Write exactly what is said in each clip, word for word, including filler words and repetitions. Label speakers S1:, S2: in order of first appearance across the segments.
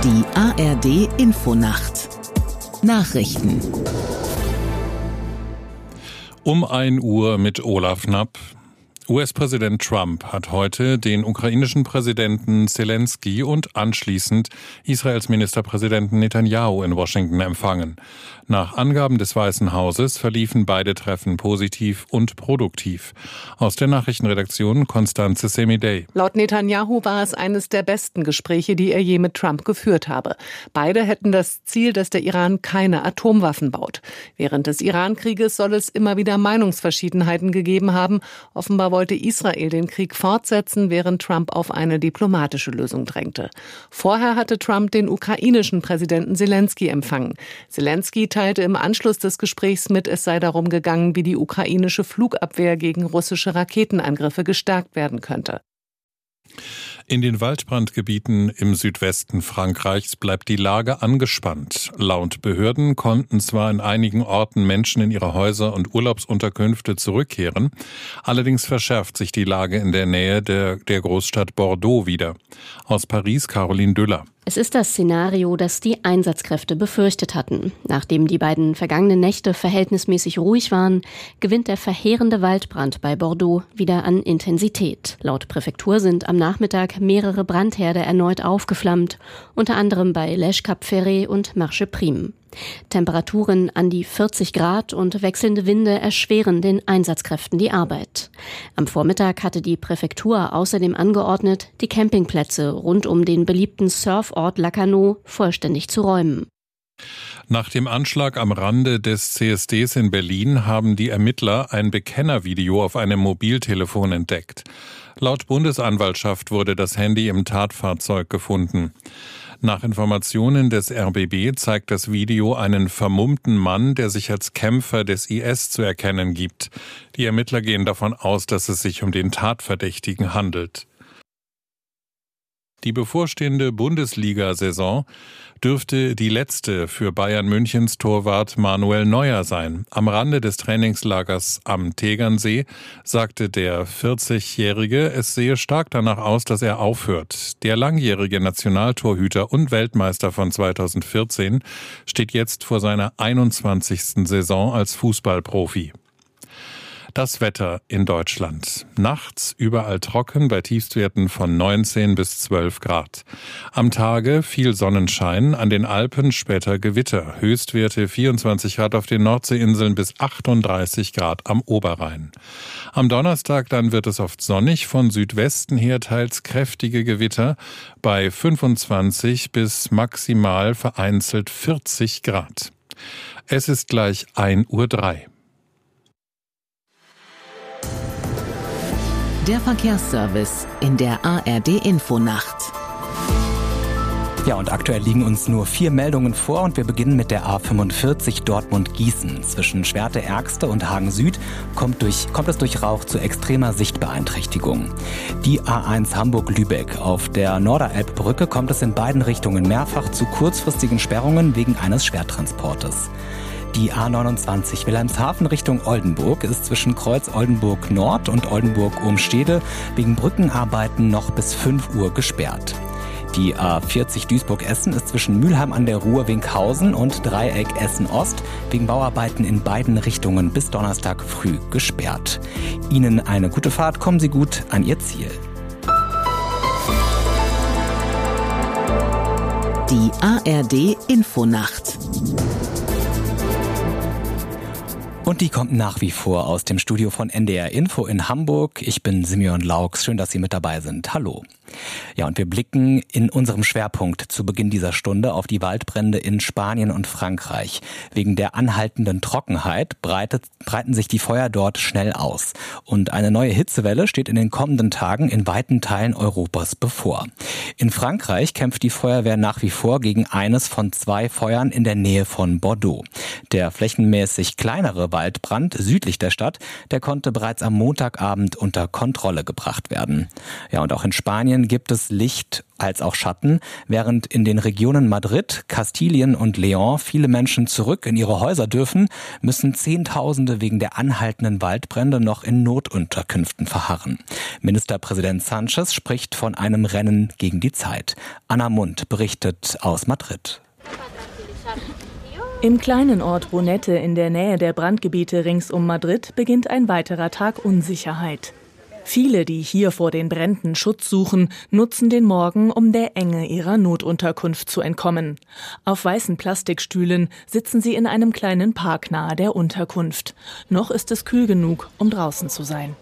S1: Die A R D-Infonacht Nachrichten.
S2: Um ein Uhr mit Olaf Knapp. U S-Präsident Trump hat heute den ukrainischen Präsidenten Selenskyj und anschließend Israels Ministerpräsidenten Netanyahu in Washington empfangen. Nach Angaben des Weißen Hauses verliefen beide Treffen positiv und produktiv. Aus der Nachrichtenredaktion Constanze Semidey.
S3: Laut Netanyahu war es eines der besten Gespräche, die er je mit Trump geführt habe. Beide hätten das Ziel, dass der Iran keine Atomwaffen baut. Während des Iran-Krieges soll es immer wieder Meinungsverschiedenheiten gegeben haben. Offenbar wollte Israel den Krieg fortsetzen, während Trump auf eine diplomatische Lösung drängte. Vorher hatte Trump den ukrainischen Präsidenten Selenskyj empfangen. Selenskyj teilte im Anschluss des Gesprächs mit, es sei darum gegangen, wie die ukrainische Flugabwehr gegen russische Raketenangriffe gestärkt werden könnte.
S2: In den Waldbrandgebieten im Südwesten Frankreichs bleibt die Lage angespannt. Laut Behörden konnten zwar in einigen Orten Menschen in ihre Häuser und Urlaubsunterkünfte zurückkehren, allerdings verschärft sich die Lage in der Nähe der, der Großstadt Bordeaux wieder. Aus Paris Caroline Düller.
S4: Es ist das Szenario, das die Einsatzkräfte befürchtet hatten. Nachdem die beiden vergangenen Nächte verhältnismäßig ruhig waren, gewinnt der verheerende Waldbrand bei Bordeaux wieder an Intensität. Laut Präfektur sind am Nachmittag mehrere Brandherde erneut aufgeflammt, unter anderem bei Lèche Cap Ferret und Marche Prime. Temperaturen an die vierzig Grad und wechselnde Winde erschweren den Einsatzkräften die Arbeit. Am Vormittag hatte die Präfektur außerdem angeordnet, die Campingplätze rund um den beliebten Surfort Lacanau vollständig zu räumen.
S2: Nach dem Anschlag am Rande des C S Ds in Berlin haben die Ermittler ein Bekennervideo auf einem Mobiltelefon entdeckt. Laut Bundesanwaltschaft wurde das Handy im Tatfahrzeug gefunden. Nach Informationen des R B B zeigt das Video einen vermummten Mann, der sich als Kämpfer des I S zu erkennen gibt. Die Ermittler gehen davon aus, dass es sich um den Tatverdächtigen handelt. Die bevorstehende Bundesliga-Saison dürfte die letzte für Bayern Münchens Torwart Manuel Neuer sein. Am Rande des Trainingslagers am Tegernsee sagte der vierzigjährige, es sehe stark danach aus, dass er aufhört. Der langjährige Nationaltorhüter und Weltmeister von zweitausendvierzehn steht jetzt vor seiner einundzwanzigsten Saison als Fußballprofi. Das Wetter in Deutschland. Nachts überall trocken bei Tiefstwerten von neunzehn bis zwölf Grad. Am Tage viel Sonnenschein, an den Alpen später Gewitter. Höchstwerte vierundzwanzig Grad auf den Nordseeinseln bis achtunddreißig Grad am Oberrhein. Am Donnerstag dann wird es oft sonnig, von Südwesten her teils kräftige Gewitter bei fünfundzwanzig bis maximal vereinzelt vierzig Grad. Es ist gleich ein Uhr drei.
S1: Der Verkehrsservice in der A R D-Infonacht.
S5: Ja, und aktuell liegen uns nur vier Meldungen vor und wir beginnen mit der A fünfundvierzig Dortmund-Gießen. Zwischen Schwerte-Ergste und Hagen-Süd kommt, durch, kommt es durch Rauch zu extremer Sichtbeeinträchtigung. Die A eins Hamburg-Lübeck. Auf der Norderelbbrücke kommt es in beiden Richtungen mehrfach zu kurzfristigen Sperrungen wegen eines Schwertransportes. Die A neunundzwanzig Wilhelmshaven Richtung Oldenburg ist zwischen Kreuz Oldenburg Nord und Oldenburg-Ohnstede wegen Brückenarbeiten noch bis fünf Uhr gesperrt. Die A vierzig Duisburg-Essen ist zwischen Mülheim an der Ruhr Winkhausen und Dreieck Essen-Ost wegen Bauarbeiten in beiden Richtungen bis Donnerstag früh gesperrt. Ihnen eine gute Fahrt, kommen Sie gut an Ihr Ziel.
S1: Die A R D-Infonacht.
S5: Und die kommt nach wie vor aus dem Studio von N D R Info in Hamburg. Ich bin Simeon Laux. Schön, dass Sie mit dabei sind. Hallo. Ja, und wir blicken in unserem Schwerpunkt zu Beginn dieser Stunde auf die Waldbrände in Spanien und Frankreich. Wegen der anhaltenden Trockenheit breitet, breiten sich die Feuer dort schnell aus. Und eine neue Hitzewelle steht in den kommenden Tagen in weiten Teilen Europas bevor. In Frankreich kämpft die Feuerwehr nach wie vor gegen eines von zwei Feuern in der Nähe von Bordeaux. Der flächenmäßig kleinere Waldbrand südlich der Stadt, der konnte bereits am Montagabend unter Kontrolle gebracht werden. Ja, und auch in Spanien Straßen gibt es Licht als auch Schatten, während in den Regionen Madrid, Kastilien und León viele Menschen zurück in ihre Häuser dürfen, müssen Zehntausende wegen der anhaltenden Waldbrände noch in Notunterkünften verharren. Ministerpräsident Sánchez spricht von einem Rennen gegen die Zeit. Anna Mund berichtet aus Madrid.
S6: Im kleinen Ort Brunete in der Nähe der Brandgebiete rings um Madrid beginnt ein weiterer Tag Unsicherheit. Viele, die hier vor den Bränden Schutz suchen, nutzen den Morgen, um der Enge ihrer Notunterkunft zu entkommen. Auf weißen Plastikstühlen sitzen sie in einem kleinen Park nahe der Unterkunft. Noch ist es kühl genug, um draußen zu sein.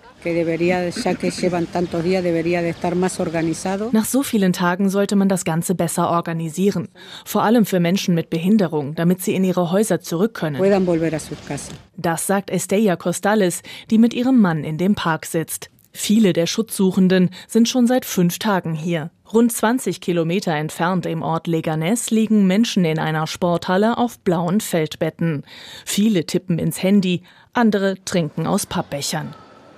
S6: Nach so vielen Tagen sollte man das Ganze besser organisieren. Vor allem für Menschen mit Behinderung, damit sie in ihre Häuser zurück können. Das sagt Estella Costales, die mit ihrem Mann in dem Park sitzt. Viele der Schutzsuchenden sind schon seit fünf Tagen hier. Rund zwanzig Kilometer entfernt im Ort Leganés liegen Menschen in einer Sporthalle auf blauen Feldbetten. Viele tippen ins Handy, andere trinken aus Pappbechern.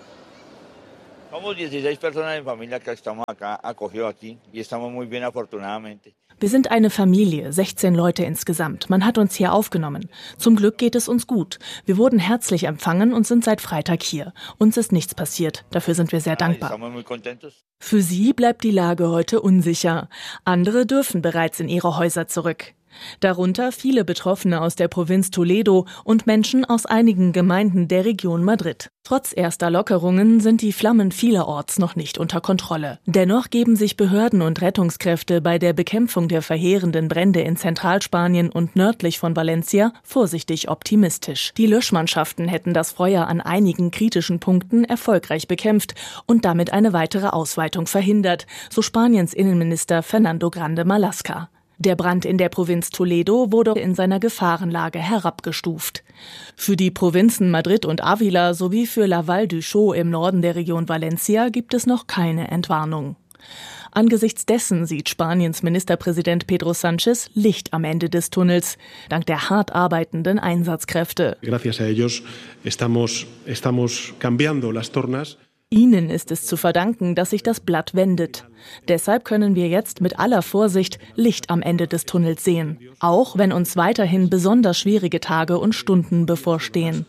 S6: Wir sind eine Familie, sechzehn Leute insgesamt. Man hat uns hier aufgenommen. Zum Glück geht es uns gut. Wir wurden herzlich empfangen und sind seit Freitag hier. Uns ist nichts passiert. Dafür sind wir sehr dankbar. Für sie bleibt die Lage heute unsicher. Andere dürfen bereits in ihre Häuser zurück. Darunter viele Betroffene aus der Provinz Toledo und Menschen aus einigen Gemeinden der Region Madrid. Trotz erster Lockerungen sind die Flammen vielerorts noch nicht unter Kontrolle. Dennoch geben sich Behörden und Rettungskräfte bei der Bekämpfung der verheerenden Brände in Zentralspanien und nördlich von Valencia vorsichtig optimistisch. Die Löschmannschaften hätten das Feuer an einigen kritischen Punkten erfolgreich bekämpft und damit eine weitere Ausweitung verhindert, so Spaniens Innenminister Fernando Grande Marlaska. Der Brand in der Provinz Toledo wurde in seiner Gefahrenlage herabgestuft. Für die Provinzen Madrid und Ávila sowie für La Val du Xó im Norden der Region Valencia gibt es noch keine Entwarnung. Angesichts dessen sieht Spaniens Ministerpräsident Pedro Sánchez Licht am Ende des Tunnels, dank der hart arbeitenden Einsatzkräfte.
S7: Gracias a ellos estamos, estamos cambiando las tornas.
S6: Ihnen ist es zu verdanken, dass sich das Blatt wendet. Deshalb können wir jetzt mit aller Vorsicht Licht am Ende des Tunnels sehen, auch wenn uns weiterhin besonders schwierige Tage und Stunden bevorstehen.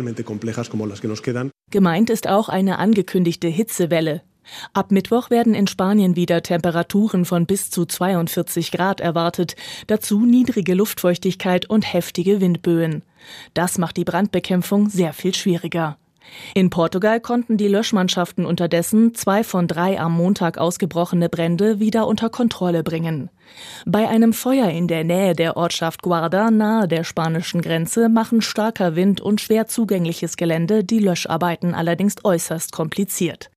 S6: Gemeint ist auch eine angekündigte Hitzewelle. Ab Mittwoch werden in Spanien wieder Temperaturen von bis zu zweiundvierzig Grad erwartet, dazu niedrige Luftfeuchtigkeit und heftige Windböen. Das macht die Brandbekämpfung sehr viel schwieriger. In Portugal konnten die Löschmannschaften unterdessen zwei von drei am Montag ausgebrochene Brände wieder unter Kontrolle bringen. Bei einem Feuer in der Nähe der Ortschaft Guarda nahe der spanischen Grenze machen starker Wind und schwer zugängliches Gelände die Löscharbeiten allerdings äußerst kompliziert.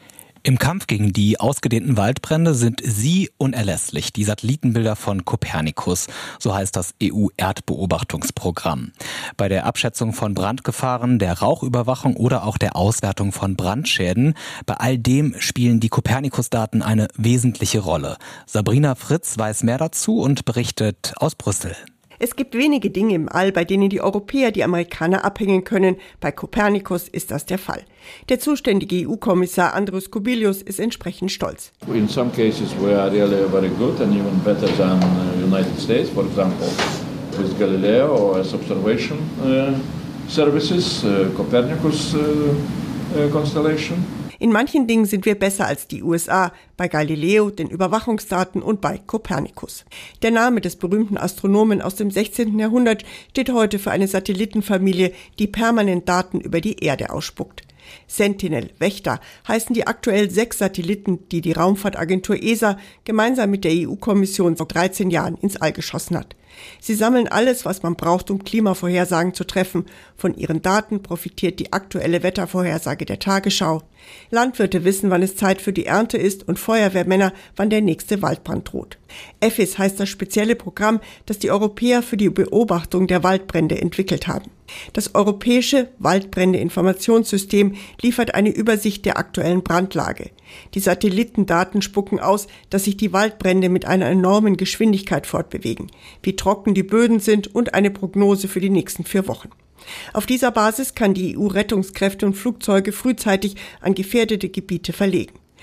S5: Im Kampf gegen die ausgedehnten Waldbrände sind sie unerlässlich, die Satellitenbilder von Copernicus, so heißt das E U-Erdbeobachtungsprogramm. Bei der Abschätzung von Brandgefahren, der Rauchüberwachung oder auch der Auswertung von Brandschäden, bei all dem spielen die Copernicus-Daten eine wesentliche Rolle. Sabrina Fritz weiß mehr dazu und berichtet aus Brüssel.
S8: Es gibt wenige Dinge im All, bei denen die Europäer die Amerikaner abhängen können. Bei Copernicus ist das der Fall. Der zuständige E U-Kommissar Andrius Kubilius ist entsprechend stolz.
S9: In some cases we are really very good and even better than the United States, for example, with Galileo or as observation uh, services, uh, Copernicus uh, uh, constellation.
S8: In manchen Dingen sind wir besser als die U S A, bei Galileo, den Überwachungsdaten und bei Copernicus. Der Name des berühmten Astronomen aus dem sechzehnten Jahrhundert steht heute für eine Satellitenfamilie, die permanent Daten über die Erde ausspuckt. Sentinel, Wächter, heißen die aktuell sechs Satelliten, die die Raumfahrtagentur E S A gemeinsam mit der E U-Kommission vor dreizehn Jahren ins All geschossen hat. Sie sammeln alles, was man braucht, um Klimavorhersagen zu treffen. Von ihren Daten profitiert die aktuelle Wettervorhersage der Tagesschau. Landwirte wissen, wann es Zeit für die Ernte ist und Feuerwehrmänner, wann der nächste Waldbrand droht. E F I S heißt das spezielle Programm, das die Europäer für die Beobachtung der Waldbrände entwickelt haben. Das europäische Waldbrände-Informationssystem liefert eine Übersicht der aktuellen Brandlage. Die Satellitendaten spucken aus, dass sich die Waldbrände mit einer enormen Geschwindigkeit fortbewegen, wie trocken die Böden sind und eine Prognose für die nächsten vier Wochen. Auf dieser Basis kann die E U-Rettungskräfte und Flugzeuge frühzeitig an gefährdete Gebiete verlegen.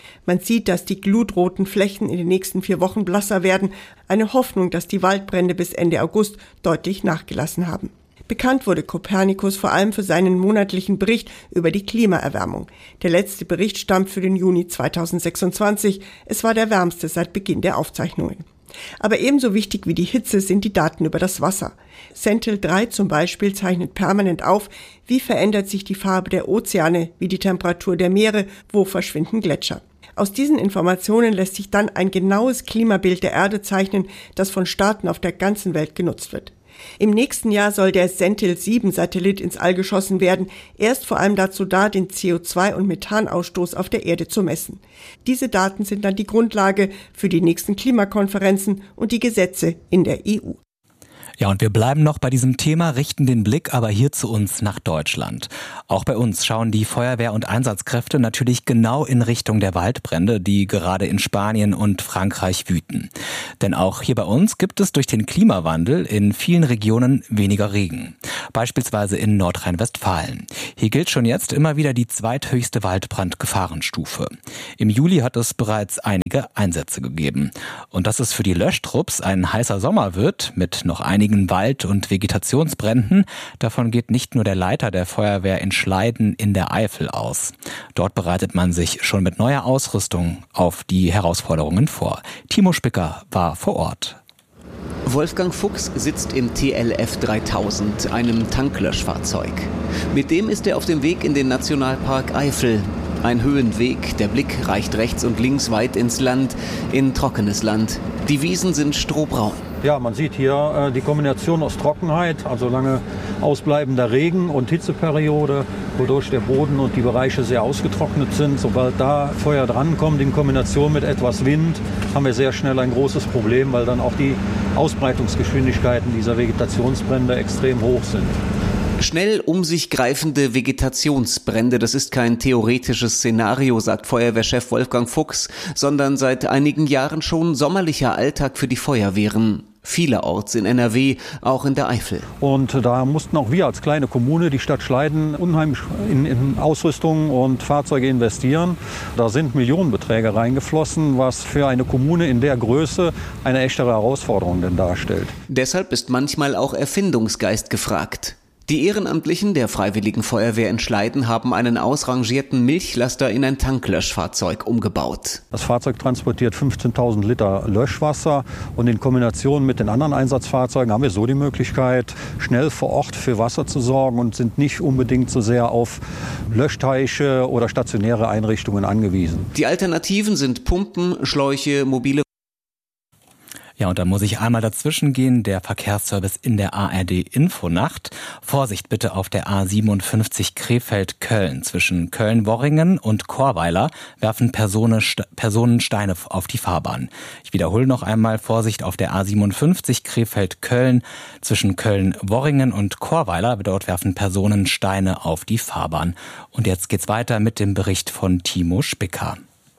S8: Man sieht, dass die glutroten Flächen in den nächsten vier Wochen blasser werden. Eine Hoffnung, dass die Waldbrände bis Ende August deutlich nachgelassen haben. Bekannt wurde Copernicus vor allem für seinen monatlichen Bericht über die Klimaerwärmung. Der letzte Bericht stammt für den Juni zweitausendsechsundzwanzig. Es war der wärmste seit Beginn der Aufzeichnungen. Aber ebenso wichtig wie die Hitze sind die Daten über das Wasser. Sentinel drei zum Beispiel zeichnet permanent auf, wie verändert sich die Farbe der Ozeane, wie die Temperatur der Meere, wo verschwinden Gletscher. Aus diesen Informationen lässt sich dann ein genaues Klimabild der Erde zeichnen, das von Staaten auf der ganzen Welt genutzt wird. Im nächsten Jahr soll der Sentinel sieben Satellit ins All geschossen werden. Er ist vor allem dazu da, den C O zwei- und Methanausstoß auf der Erde zu messen. Diese Daten sind dann die Grundlage für die nächsten Klimakonferenzen und die Gesetze in der E U.
S5: Ja, und wir bleiben noch bei diesem Thema, richten den Blick aber hier zu uns nach Deutschland. Auch bei uns schauen die Feuerwehr- und Einsatzkräfte natürlich genau in Richtung der Waldbrände, die gerade in Spanien und Frankreich wüten. Denn auch hier bei uns gibt es durch den Klimawandel in vielen Regionen weniger Regen. Beispielsweise in Nordrhein-Westfalen. Hier gilt schon jetzt immer wieder die zweithöchste Waldbrandgefahrenstufe. Im Juli hat es bereits einige Einsätze gegeben. Und dass es für die Löschtrupps ein heißer Sommer wird, mit noch einigen Wald- und Vegetationsbränden. Davon geht nicht nur der Leiter der Feuerwehr in Schleiden in der Eifel aus. Dort bereitet man sich schon mit neuer Ausrüstung auf die Herausforderungen vor. Timo Spicker war vor Ort.
S10: Wolfgang Fuchs sitzt im T L F dreitausend, einem Tanklöschfahrzeug. Mit dem ist er auf dem Weg in den Nationalpark Eifel. Ein Höhenweg, der Blick reicht rechts und links weit ins Land, in trockenes Land. Die Wiesen sind strohbraun.
S11: Ja, man sieht hier äh, die Kombination aus Trockenheit, also lange ausbleibender Regen- und Hitzeperiode, wodurch der Boden und die Bereiche sehr ausgetrocknet sind. Sobald da Feuer drankommt, in Kombination mit etwas Wind, haben wir sehr schnell ein großes Problem, weil dann auch die Ausbreitungsgeschwindigkeiten dieser Vegetationsbrände extrem hoch sind.
S10: Schnell um sich greifende Vegetationsbrände, das ist kein theoretisches Szenario, sagt Feuerwehrchef Wolfgang Fuchs, sondern seit einigen Jahren schon sommerlicher Alltag für die Feuerwehren. Vielerorts in N R W, auch in der Eifel.
S11: Und da mussten auch wir als kleine Kommune, die Stadt Schleiden, unheimlich in, in Ausrüstung und Fahrzeuge investieren. Da sind Millionenbeträge reingeflossen, was für eine Kommune in der Größe eine echtere Herausforderung denn darstellt.
S10: Deshalb ist manchmal auch Erfindungsgeist gefragt. Die Ehrenamtlichen der Freiwilligen Feuerwehr in Schleiden haben einen ausrangierten Milchlaster in ein Tanklöschfahrzeug umgebaut.
S11: Das Fahrzeug transportiert fünfzehntausend Liter Löschwasser und in Kombination mit den anderen Einsatzfahrzeugen haben wir so die Möglichkeit, schnell vor Ort für Wasser zu sorgen und sind nicht unbedingt so sehr auf Löschteiche oder stationäre Einrichtungen angewiesen.
S10: Die Alternativen sind Pumpen, Schläuche, mobile.
S5: Ja, und da muss ich einmal dazwischen gehen, der Verkehrsservice in der A R D-Infonacht. Vorsicht bitte auf der A siebenundfünfzig Krefeld-Köln. Zwischen Köln-Worringen und Chorweiler werfen Personen, Personen Steine auf die Fahrbahn. Ich wiederhole noch einmal, Vorsicht auf der A siebenundfünfzig Krefeld-Köln. Zwischen Köln-Worringen und Chorweiler, dort werfen Personen Steine auf die Fahrbahn. Und jetzt geht's weiter mit dem Bericht von Timo Spicker.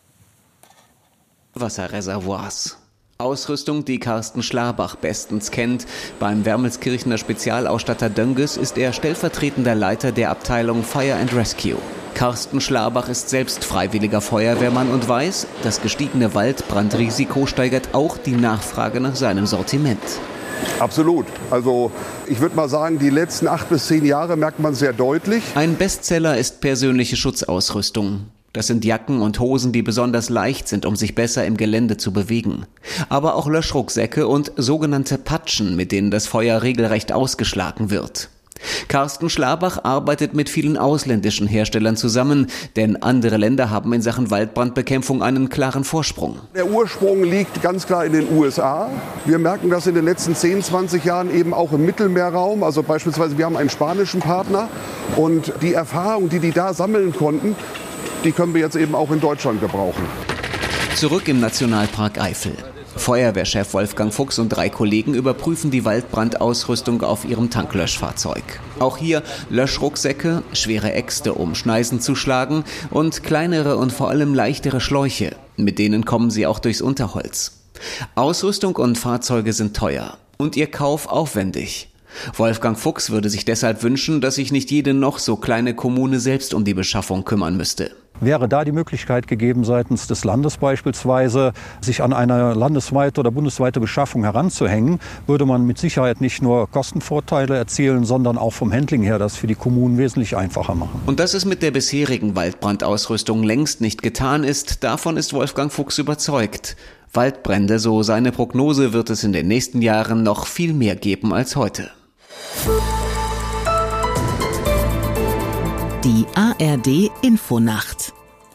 S10: Wasserreservoirs. Ausrüstung, die Carsten Schlabach bestens kennt. Beim Wermelskirchener Spezialausstatter Dönges ist er stellvertretender Leiter der Abteilung Fire and Rescue. Carsten Schlabach ist selbst freiwilliger Feuerwehrmann und weiß, das gestiegene Waldbrandrisiko steigert auch die Nachfrage nach seinem Sortiment.
S12: Absolut. Also ich würde mal sagen, die letzten acht bis zehn Jahre merkt man sehr deutlich.
S10: Ein Bestseller ist persönliche Schutzausrüstung. Das sind Jacken und Hosen, die besonders leicht sind, um sich besser im Gelände zu bewegen. Aber auch Löschrucksäcke und sogenannte Patschen, mit denen das Feuer regelrecht ausgeschlagen wird. Carsten Schlabach arbeitet mit vielen ausländischen Herstellern zusammen, denn andere Länder haben in Sachen Waldbrandbekämpfung einen klaren Vorsprung.
S12: Der Ursprung liegt ganz klar in den U S A. Wir merken das in den letzten zehn, zwanzig Jahren eben auch im Mittelmeerraum. Also beispielsweise wir haben einen spanischen Partner und die Erfahrung, die die da sammeln konnten, die können wir jetzt eben auch in Deutschland gebrauchen.
S10: Zurück im Nationalpark Eifel. Feuerwehrchef Wolfgang Fuchs und drei Kollegen überprüfen die Waldbrandausrüstung auf ihrem Tanklöschfahrzeug. Auch hier Löschrucksäcke, schwere Äxte, um Schneisen zu schlagen und kleinere und vor allem leichtere Schläuche. Mit denen kommen sie auch durchs Unterholz. Ausrüstung und Fahrzeuge sind teuer und ihr Kauf aufwendig. Wolfgang Fuchs würde sich deshalb wünschen, dass sich nicht jede noch so kleine Kommune selbst um die Beschaffung kümmern müsste.
S11: Wäre da die Möglichkeit gegeben, seitens des Landes beispielsweise, sich an eine landesweite oder bundesweite Beschaffung heranzuhängen, würde man mit Sicherheit nicht nur Kostenvorteile erzielen, sondern auch vom Handling her das für die Kommunen wesentlich einfacher machen.
S10: Und dass es mit der bisherigen Waldbrandausrüstung längst nicht getan ist, davon ist Wolfgang Fuchs überzeugt. Waldbrände, so seine Prognose, wird es in den nächsten Jahren noch viel mehr geben als heute.
S1: Die A R D Infonacht.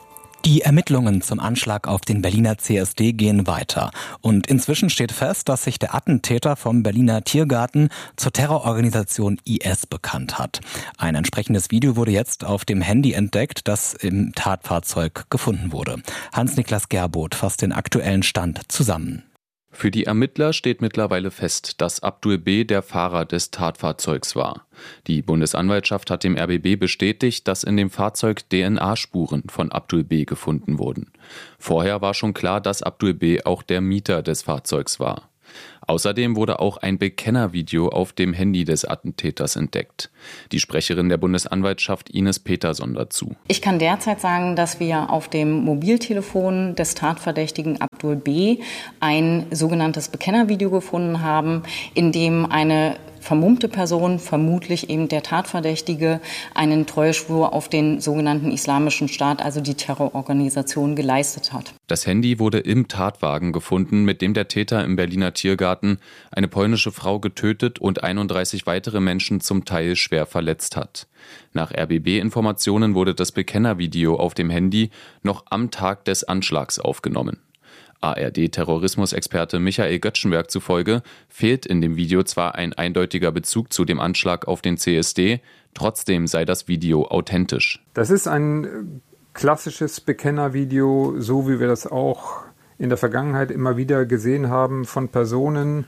S5: Die Ermittlungen zum Anschlag auf den Berliner C S D gehen weiter. Und inzwischen steht fest, dass sich der Attentäter vom Berliner Tiergarten zur Terrororganisation I S bekannt hat. Ein entsprechendes Video wurde jetzt auf dem Handy entdeckt, das im Tatfahrzeug gefunden wurde. Hans-Niklas Gerboth fasst den aktuellen Stand zusammen.
S13: Für die Ermittler steht mittlerweile fest, dass Abdul B. der Fahrer des Tatfahrzeugs war. Die Bundesanwaltschaft hat dem R B B bestätigt, dass in dem Fahrzeug D N A-Spuren von Abdul B. gefunden wurden. Vorher war schon klar, dass Abdul B. auch der Mieter des Fahrzeugs war. Außerdem wurde auch ein Bekennervideo auf dem Handy des Attentäters entdeckt. Die Sprecherin der Bundesanwaltschaft Ines Peterson dazu.
S14: Ich kann derzeit sagen, dass wir auf dem Mobiltelefon des Tatverdächtigen Abdul B. ein sogenanntes Bekennervideo gefunden haben, in dem eine vermummte Person, vermutlich eben der Tatverdächtige, einen Treueschwur auf den sogenannten Islamischen Staat, also die Terrororganisation, geleistet hat.
S13: Das Handy wurde im Tatwagen gefunden, mit dem der Täter im Berliner Tiergarten eine polnische Frau getötet und einunddreißig weitere Menschen zum Teil schwer verletzt hat. Nach R B B-Informationen wurde das Bekennervideo auf dem Handy noch am Tag des Anschlags aufgenommen. A R D-Terrorismusexperte Michael Göttschenberg zufolge fehlt in dem Video zwar ein eindeutiger Bezug zu dem Anschlag auf den C S D, trotzdem sei das Video authentisch.
S15: Das ist ein klassisches Bekennervideo, so wie wir das auch in der Vergangenheit immer wieder gesehen haben von Personen,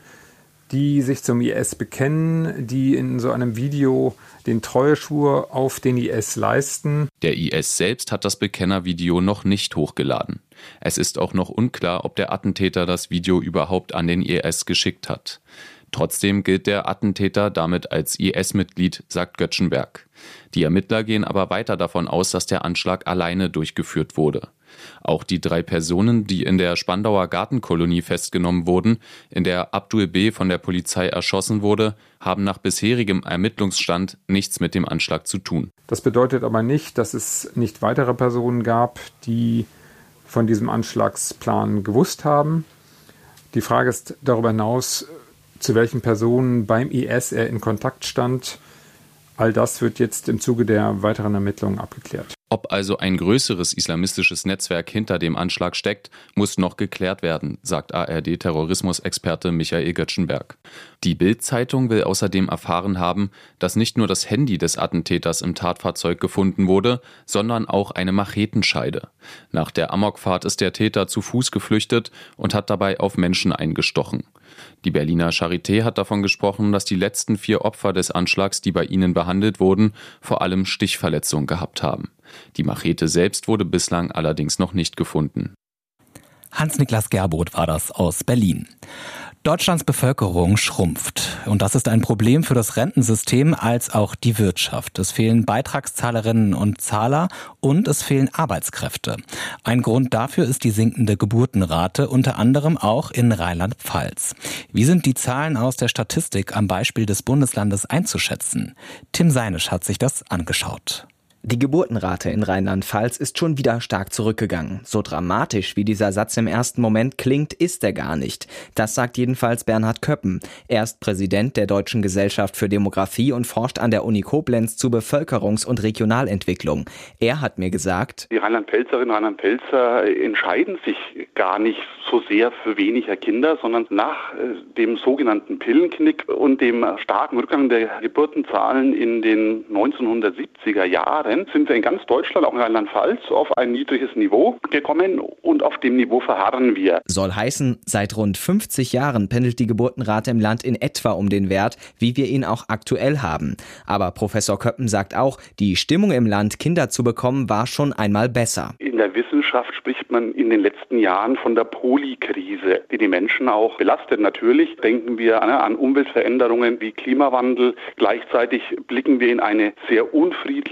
S15: die sich zum I S bekennen, die in so einem Video den Treueschwur auf den I S leisten.
S13: Der I S selbst hat das Bekennervideo noch nicht hochgeladen. Es ist auch noch unklar, ob der Attentäter das Video überhaupt an den I S geschickt hat. Trotzdem gilt der Attentäter damit als I S-Mitglied, sagt Göttschenberg. Die Ermittler gehen aber weiter davon aus, dass der Anschlag alleine durchgeführt wurde. Auch die drei Personen, die in der Spandauer Gartenkolonie festgenommen wurden, in der Abdul B. von der Polizei erschossen wurde, haben nach bisherigem Ermittlungsstand nichts mit dem Anschlag zu tun.
S15: Das bedeutet aber nicht, dass es nicht weitere Personen gab, die von diesem Anschlagsplan gewusst haben. Die Frage ist darüber hinaus, zu welchen Personen beim I S er in Kontakt stand. All das wird jetzt im Zuge der weiteren Ermittlungen abgeklärt.
S13: Ob also ein größeres islamistisches Netzwerk hinter dem Anschlag steckt, muss noch geklärt werden, sagt A R D-Terrorismusexperte Michael Göttschenberg. Die Bild-Zeitung will außerdem erfahren haben, dass nicht nur das Handy des Attentäters im Tatfahrzeug gefunden wurde, sondern auch eine Machetenscheide. Nach der Amokfahrt ist der Täter zu Fuß geflüchtet und hat dabei auf Menschen eingestochen. Die Berliner Charité hat davon gesprochen, dass die letzten vier Opfer des Anschlags, die bei ihnen behandelt wurden, vor allem Stichverletzungen gehabt haben. Die Machete selbst wurde bislang allerdings noch nicht gefunden.
S5: Hans-Niklas Gerboth war das aus Berlin. Deutschlands Bevölkerung schrumpft. Und das ist ein Problem für das Rentensystem als auch die Wirtschaft. Es fehlen Beitragszahlerinnen und Zahler und es fehlen Arbeitskräfte. Ein Grund dafür ist die sinkende Geburtenrate, unter anderem auch in Rheinland-Pfalz. Wie sind die Zahlen aus der Statistik am Beispiel des Bundeslandes einzuschätzen? Tim Seinisch hat sich das angeschaut.
S16: Die Geburtenrate in Rheinland-Pfalz ist schon wieder stark zurückgegangen. So dramatisch, wie dieser Satz im ersten Moment klingt, ist er gar nicht. Das sagt jedenfalls Bernhard Köppen. Er ist Präsident der Deutschen Gesellschaft für Demografie und forscht an der Uni Koblenz zu Bevölkerungs- und Regionalentwicklung. Er hat mir gesagt,
S17: die Rheinland-Pfälzerinnen und Rheinland-Pfälzer entscheiden sich gar nicht so sehr für weniger Kinder, sondern nach dem sogenannten Pillenknick und dem starken Rückgang der Geburtenzahlen in den neunzehnhundertsiebziger Jahren sind wir in ganz Deutschland, auch in Rheinland-Pfalz, auf ein niedriges Niveau gekommen und auf dem Niveau verharren wir.
S16: Soll heißen, seit rund fünfzig Jahren pendelt die Geburtenrate im Land in etwa um den Wert, wie wir ihn auch aktuell haben. Aber Professor Köppen sagt auch, die Stimmung im Land, Kinder zu bekommen, war schon einmal besser.
S17: In der Wissenschaft spricht man in den letzten Jahren von der Polykrise, die die Menschen auch belastet. Natürlich denken wir an Umweltveränderungen wie Klimawandel. Gleichzeitig blicken wir in eine sehr unfriedliche, sehr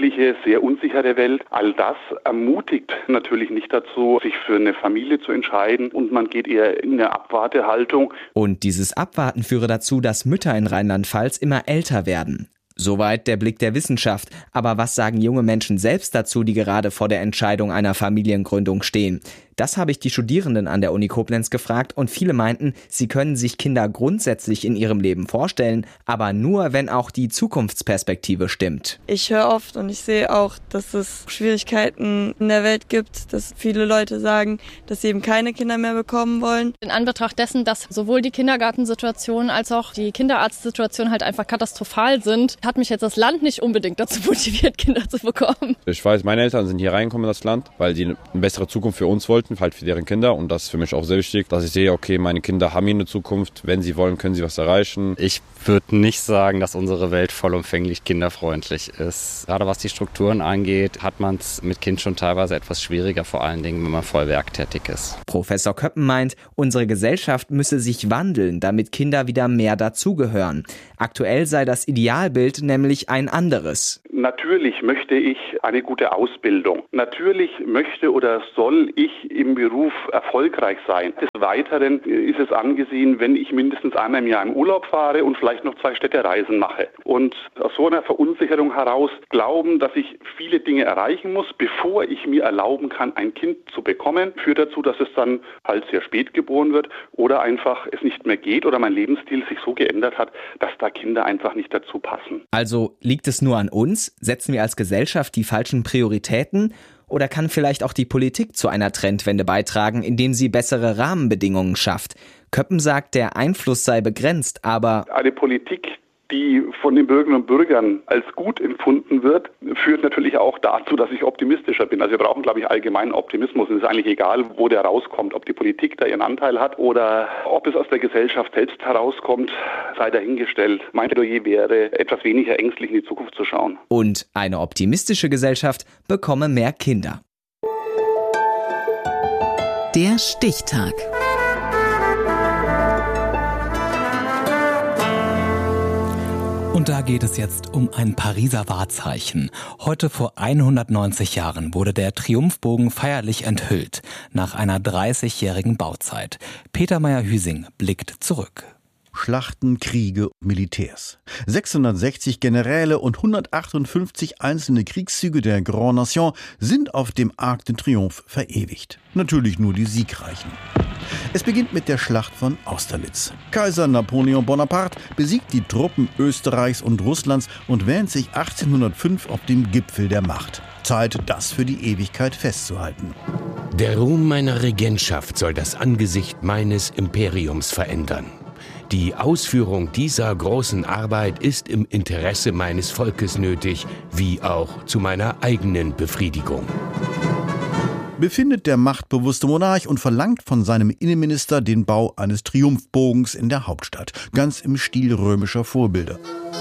S17: sehr unsichere Welt. All das ermutigt natürlich nicht dazu, sich für eine Familie zu entscheiden und man geht eher in eine Abwartehaltung.
S16: Und dieses Abwarten führe dazu, dass Mütter in Rheinland-Pfalz immer älter werden. Soweit der Blick der Wissenschaft. Aber was sagen junge Menschen selbst dazu, die gerade vor der Entscheidung einer Familiengründung stehen? Das habe ich die Studierenden an der Uni Koblenz gefragt und viele meinten, sie können sich Kinder grundsätzlich in ihrem Leben vorstellen, aber nur, wenn auch die Zukunftsperspektive stimmt.
S18: Ich höre oft und ich sehe auch, dass es Schwierigkeiten in der Welt gibt, dass viele Leute sagen, dass sie eben keine Kinder mehr bekommen wollen.
S19: In Anbetracht dessen, dass sowohl die Kindergartensituation als auch die Kinderarztsituation halt einfach katastrophal sind, hat mich jetzt das Land nicht unbedingt dazu motiviert, Kinder zu bekommen.
S20: Ich weiß, meine Eltern sind hier reingekommen in das Land, weil sie eine bessere Zukunft für uns wollten, halt für deren Kinder. Und das ist für mich auch sehr wichtig, dass ich sehe, okay, meine Kinder haben hier eine Zukunft. Wenn sie wollen, können sie was erreichen.
S21: Ich würde nicht sagen, dass unsere Welt vollumfänglich kinderfreundlich ist. Gerade was die Strukturen angeht, hat man es mit Kind schon teilweise etwas schwieriger, vor allen Dingen, wenn man voll werktätig ist.
S16: Professor Köppen meint, unsere Gesellschaft müsse sich wandeln, damit Kinder wieder mehr dazugehören. Aktuell sei das Idealbild nämlich ein anderes.
S17: Natürlich möchte ich eine gute Ausbildung. Natürlich möchte oder soll ich im Beruf erfolgreich sein. Des Weiteren ist es angesehen, wenn ich mindestens einmal im Jahr im Urlaub fahre und vielleicht noch zwei Städtereisen mache. Und aus so einer Verunsicherung heraus glauben, dass ich viele Dinge erreichen muss, bevor ich mir erlauben kann, ein Kind zu bekommen, führt dazu, dass es dann halt sehr spät geboren wird oder einfach es nicht mehr geht oder mein Lebensstil sich so geändert hat, dass da Kinder einfach nicht dazu passen.
S16: Also liegt es nur an uns? Setzen wir als Gesellschaft die falschen Prioritäten? Oder kann vielleicht auch die Politik zu einer Trendwende beitragen, indem sie bessere Rahmenbedingungen schafft? Köppen sagt, der Einfluss sei begrenzt, aber
S17: eine Politik, die von den Bürgerinnen und Bürgern als gut empfunden wird, führt natürlich auch dazu, dass ich optimistischer bin. Also wir brauchen, glaube ich, allgemeinen Optimismus. Es ist eigentlich egal, wo der rauskommt, ob die Politik da ihren Anteil hat oder ob es aus der Gesellschaft selbst herauskommt, sei dahingestellt. Mein Plädoyer wäre, etwas weniger ängstlich in die Zukunft zu schauen.
S16: Und eine optimistische Gesellschaft bekomme mehr Kinder.
S1: Der Stichtag.
S5: Und da geht es jetzt um ein Pariser Wahrzeichen. Heute vor hundertneunzig Jahren wurde der Triumphbogen feierlich enthüllt, nach einer dreißigjährigen Bauzeit. Peter Meyer-Hüsing blickt zurück.
S22: Schlachten, Kriege, Militärs. sechshundertsechzig Generäle und hundertachtundfünfzig einzelne Kriegszüge der Grand Nation sind auf dem Arc de Triomphe verewigt. Natürlich nur die Siegreichen. Es beginnt mit der Schlacht von Austerlitz. Kaiser Napoleon Bonaparte besiegt die Truppen Österreichs und Russlands und wähnt sich achtzehnhundertfünf auf dem Gipfel der Macht. Zeit, das für die Ewigkeit festzuhalten.
S23: Der Ruhm meiner Regentschaft soll das Angesicht meines Imperiums verändern. Die Ausführung dieser großen Arbeit ist im Interesse meines Volkes nötig, wie auch zu meiner eigenen Befriedigung.
S22: Befindet der machtbewusste Monarch und verlangt von seinem Innenminister den Bau eines Triumphbogens in der Hauptstadt, ganz im Stil römischer Vorbilder.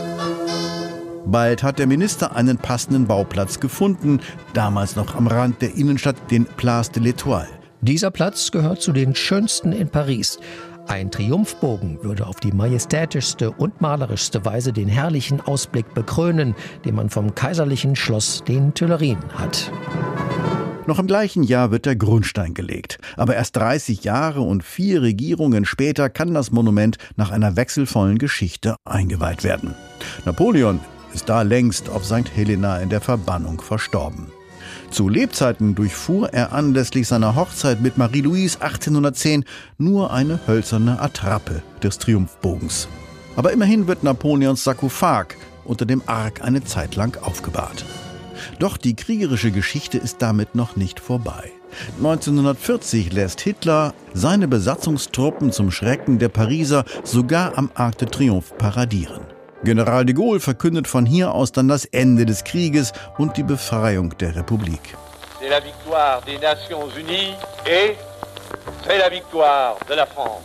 S22: Bald hat der Minister einen passenden Bauplatz gefunden, damals noch am Rand der Innenstadt, den Place de l'Étoile.
S24: Dieser Platz gehört zu den schönsten in Paris. Ein Triumphbogen würde auf die majestätischste und malerischste Weise den herrlichen Ausblick bekrönen, den man vom kaiserlichen Schloss den Tuilerien hat.
S22: Noch im gleichen Jahr wird der Grundstein gelegt. Aber erst dreißig Jahre und vier Regierungen später kann das Monument nach einer wechselvollen Geschichte eingeweiht werden. Napoleon ist da längst auf Sankt Helena in der Verbannung verstorben. Zu Lebzeiten durchfuhr er anlässlich seiner Hochzeit mit Marie-Louise achtzehnhundertzehn nur eine hölzerne Attrappe des Triumphbogens. Aber immerhin wird Napoleons Sarkophag unter dem Arc eine Zeit lang aufgebahrt. Doch die kriegerische Geschichte ist damit noch nicht vorbei. neunzehnhundertvierzig lässt Hitler seine Besatzungstruppen zum Schrecken der Pariser sogar am Arc de Triomphe paradieren. General de Gaulle verkündet von hier aus dann das Ende des Krieges und die Befreiung der Republik.
S25: C'est la victoire des Nations Unies et c'est la victoire de la France.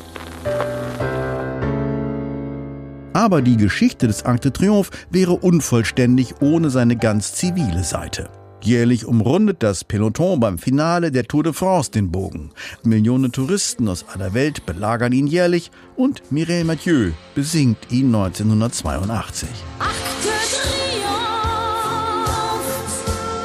S22: Aber die Geschichte des Arc de Triomphe wäre unvollständig ohne seine ganz zivile Seite. Jährlich umrundet das Peloton beim Finale der Tour de France den Bogen. Millionen Touristen aus aller Welt belagern ihn jährlich und Mireille Mathieu besingt ihn neunzehnhundertzweiundachtzig.
S26: Arc de Triomphe,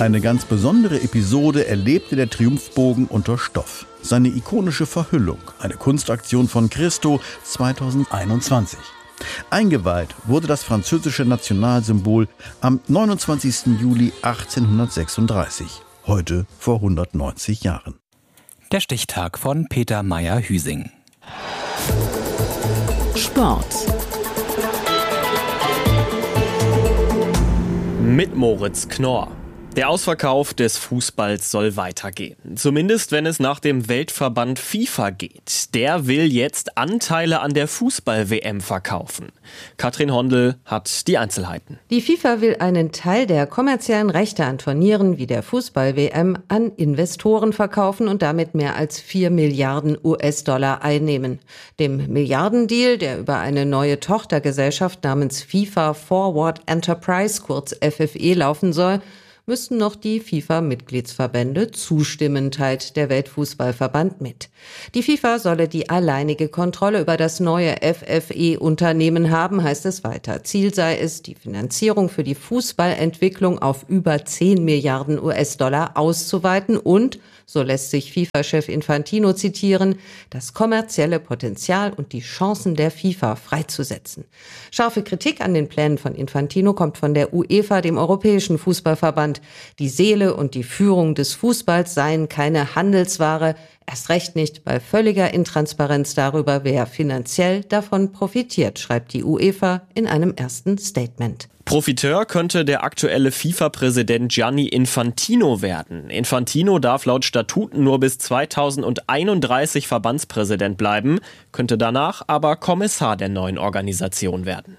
S22: Eine ganz besondere Episode erlebte der Triumphbogen unter Stoff. Seine ikonische Verhüllung, eine Kunstaktion von Christo zweitausendeinundzwanzig. Eingeweiht wurde das französische Nationalsymbol am neunundzwanzigsten Juli achtzehnhundertsechsunddreißig, heute vor hundertneunzig Jahren.
S5: Der Stichtag von Peter Meyer-Hüsing.
S1: Sport.
S2: Mit Moritz Knorr. Der Ausverkauf des Fußballs soll weitergehen. Zumindest wenn es nach dem Weltverband FIFA geht. Der will jetzt Anteile an der Fußball-W M verkaufen. Katrin Hondel hat die Einzelheiten.
S3: Die FIFA will einen Teil der kommerziellen Rechte an Turnieren wie der Fußball-W M an Investoren verkaufen und damit mehr als vier Milliarden U S-Dollar einnehmen. Dem Milliardendeal, der über eine neue Tochtergesellschaft namens FIFA Forward Enterprise, kurz F F E, laufen soll, müssten noch die FIFA-Mitgliedsverbände zustimmen, teilt der Weltfußballverband mit. Die FIFA solle die alleinige Kontrolle über das neue F F E-Unternehmen haben, heißt es weiter. Ziel sei es, die Finanzierung für die Fußballentwicklung auf über zehn Milliarden U S-Dollar auszuweiten und, so lässt sich FIFA-Chef Infantino zitieren, das kommerzielle Potenzial und die Chancen der FIFA freizusetzen. Scharfe Kritik an den Plänen von Infantino kommt von der UEFA, dem Europäischen Fußballverband. Die Seele und die Führung des Fußballs seien keine Handelsware, erst recht nicht bei völliger Intransparenz darüber, wer finanziell davon profitiert, schreibt die UEFA in einem ersten Statement.
S2: Profiteur könnte der aktuelle FIFA-Präsident Gianni Infantino werden. Infantino darf laut Statuten nur bis zweitausendeinunddreißig Verbandspräsident bleiben, könnte danach aber Kommissar der neuen Organisation werden.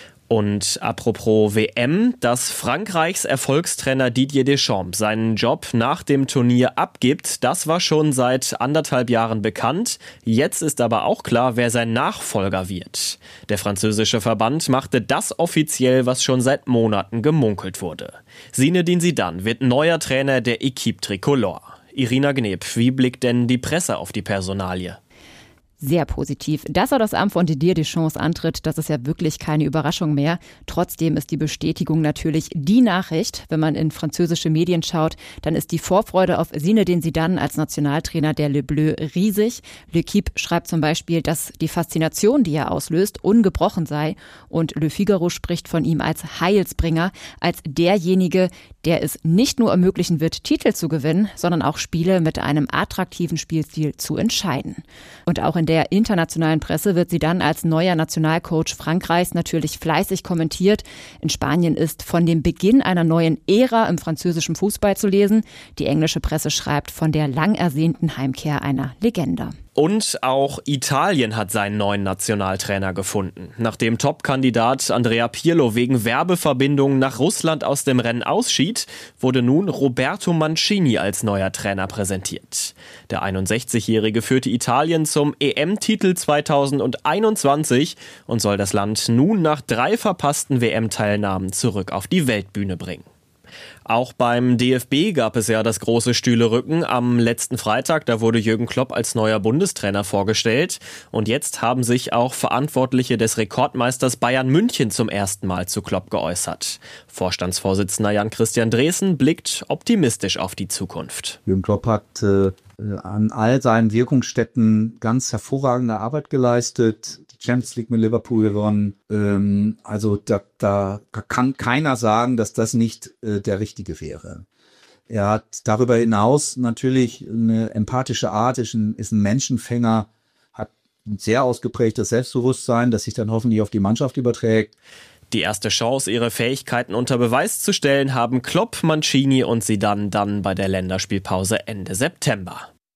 S2: Und apropos W M, dass Frankreichs Erfolgstrainer Didier Deschamps seinen Job nach dem Turnier abgibt, das war schon seit anderthalb Jahren bekannt. Jetzt ist aber auch klar, wer sein Nachfolger wird. Der französische Verband machte das offiziell, was schon seit Monaten gemunkelt wurde. Zinedine Zidane wird neuer Trainer der Équipe Tricolore. Irina Gneb, wie blickt denn die Presse auf die Personalie?
S4: Sehr positiv. Dass er das Amt von Didier Deschamps antritt, das ist ja wirklich keine Überraschung mehr. Trotzdem ist die Bestätigung natürlich die Nachricht. Wenn man in französische Medien schaut, dann ist die Vorfreude auf Zinedine Zidane als Nationaltrainer der Le Bleu riesig. L'Équipe schreibt zum Beispiel, dass die Faszination, die er auslöst, ungebrochen sei. Und Le Figaro spricht von ihm als Heilsbringer, als derjenige, der es nicht nur ermöglichen wird, Titel zu gewinnen, sondern auch Spiele mit einem attraktiven Spielstil zu entscheiden. Und auch in der internationalen Presse wird sie dann als neuer Nationalcoach Frankreichs natürlich fleißig kommentiert. In Spanien ist von dem Beginn einer neuen Ära im französischen Fußball zu lesen. Die englische Presse schreibt von der lang ersehnten Heimkehr einer Legende.
S2: Und auch Italien hat seinen neuen Nationaltrainer gefunden. Nachdem Top-Kandidat Andrea Pirlo wegen Werbeverbindungen nach Russland aus dem Rennen ausschied, wurde nun Roberto Mancini als neuer Trainer präsentiert. Der einundsechzigjährige führte Italien zum E M-Titel zweitausendeinundzwanzig und soll das Land nun nach drei verpassten W M-Teilnahmen zurück auf die Weltbühne bringen. Auch beim D F B gab es ja das große Stühlerücken. Am letzten Freitag, da wurde Jürgen Klopp als neuer Bundestrainer vorgestellt. Und jetzt haben sich auch Verantwortliche des Rekordmeisters Bayern München zum ersten Mal zu Klopp geäußert. Vorstandsvorsitzender Jan-Christian Dreesen blickt optimistisch auf die Zukunft.
S6: Jürgen Klopp hat äh, an all seinen Wirkungsstätten ganz hervorragende Arbeit geleistet. Champions League mit Liverpool gewonnen. Ähm, also da, da kann keiner sagen, dass das nicht äh, der Richtige wäre. Er hat darüber hinaus natürlich eine empathische Art, ist ein, ist ein Menschenfänger, hat ein sehr ausgeprägtes Selbstbewusstsein, das sich dann hoffentlich auf die Mannschaft überträgt.
S2: Die erste Chance, ihre Fähigkeiten unter Beweis zu stellen, haben Klopp, Mancini und Zidane dann bei der Länderspielpause Ende September.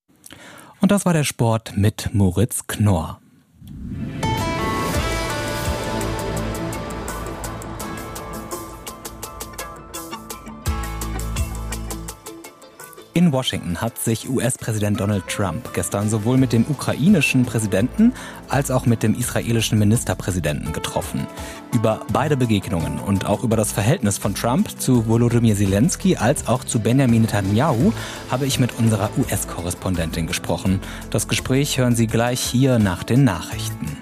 S5: Und das war der Sport mit Moritz Knorr. In Washington hat sich U S-Präsident Donald Trump gestern sowohl mit dem ukrainischen Präsidenten als auch mit dem israelischen Ministerpräsidenten getroffen. Über beide Begegnungen und auch über das Verhältnis von Trump zu Volodymyr Zelensky als auch zu Benjamin Netanyahu habe ich mit unserer U S-Korrespondentin gesprochen. Das Gespräch hören Sie gleich hier nach den Nachrichten.